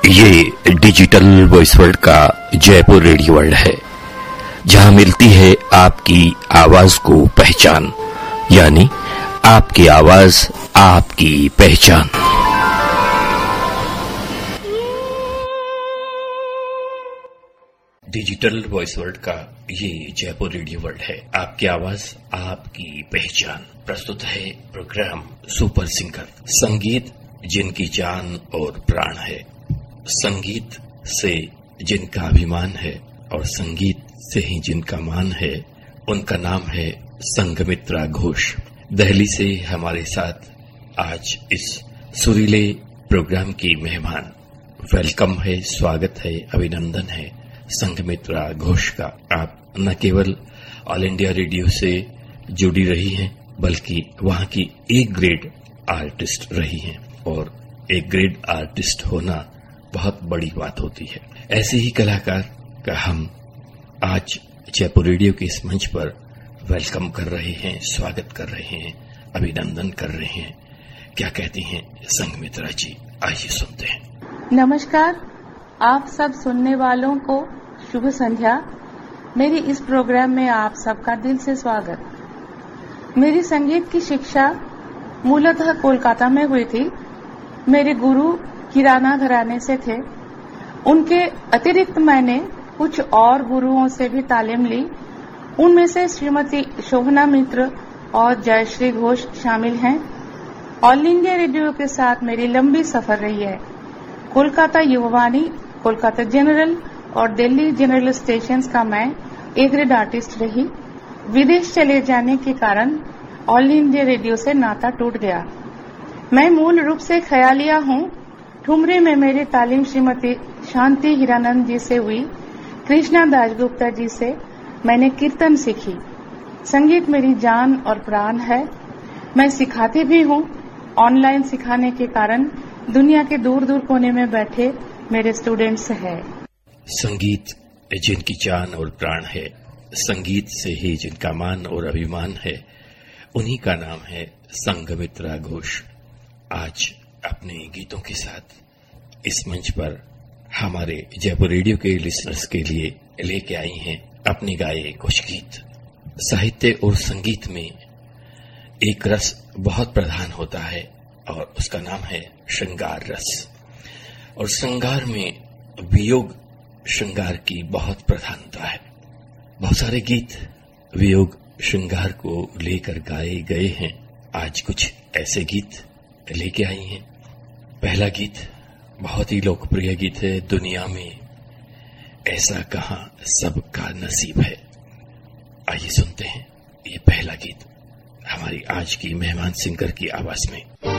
ये digital voice world का Jaipur radio world है, जहां मिलती है आपकी आवाज को पहचान, यानी आपकी आवाज आपकी पहचान। डिजिटल वॉइस वर्ल्ड का ये जयपुर रेडियो वर्ल्ड है, आपकी आवाज आपकी पहचान। प्रस्तुत है प्रोग्राम सुपर सिंगर। संगीत जिनकी जान और प्राण है, संगीत से जिनका अभिमान है और संगीत से ही जिनका मान है, उनका नाम है संघमित्रा घोष। दिल्ली से हमारे साथ आज इस सुरीले प्रोग्राम की मेहमान। वेलकम है, स्वागत है, अभिनंदन है संघमित्रा घोष का। आप न केवल ऑल इंडिया रेडियो से जुड़ी रही हैं, बल्कि वहां की ए ग्रेड आर्टिस्ट रही हैं, और एक ग्रेड आर्टिस्ट होना बहुत बड़ी बात होती है। ऐसे ही कलाकार का हम आज जयपुर रेडियो के इस मंच पर वेलकम कर रहे हैं, स्वागत कर रहे हैं, अभिनंदन कर रहे हैं। क्या कहती हैं संघमित्रा जी, आइए सुनते हैं। नमस्कार, आप सब सुनने वालों को शुभ संध्या। मेरी इस प्रोग्राम में आप सबका दिल से स्वागत। मेरी संगीत की शिक्षा मूलतः कोलकाता में हुई थी। मेरे गुरु किराना घराने से थे। उनके अतिरिक्त मैंने कुछ और गुरुओं से भी तालीम ली। उनमें से श्रीमती शोभना मित्र और जयश्री घोष शामिल हैं। ऑल इंडिया रेडियो के साथ मेरी लंबी सफर रही है। कोलकाता युववाणी, कोलकाता जनरल और दिल्ली जनरल स्टेशंस का मैं ए ग्रेड आर्टिस्ट रही। विदेश चले जाने के कारण ऑल इंडिया रेडियो से नाता टूट गया। मैं मूल रूप से ख्यालिया हूँ। ठुमरी में मेरी तालीम श्रीमती शांति हीरानंद जी से हुई। कृष्णा दासगुप्ता जी से मैंने कीर्तन सीखी। संगीत मेरी जान और प्राण है। मैं सिखाती भी हूँ। ऑनलाइन सिखाने के कारण दुनिया के दूर दूर कोने में बैठे मेरे स्टूडेंट्स हैं। संगीत जिनकी जान और प्राण है, संगीत से ही जिनका मान और अभिमान है, उन्हीं का नाम है संघमित्रा घोष। आज अपने गीतों के साथ इस मंच पर हमारे जयपुर रेडियो के लिसनर्स के लिए लेके आई हैं अपने गाए कुछ गीत। साहित्य और संगीत में एक रस बहुत प्रधान होता है और उसका नाम है श्रृंगार रस। और श्रृंगार में वियोग श्रृंगार की बहुत प्रधानता है। बहुत सारे गीत वियोग श्रृंगार को लेकर गाए गए हैं। आज कुछ ऐसे गीत लेके आई हैं। पहला गीत बहुत ही लोकप्रिय गीत है, दुनिया में ऐसा कहां सबका नसीब है। आइए सुनते हैं ये पहला गीत हमारी आज की मेहमान सिंगर की आवाज में।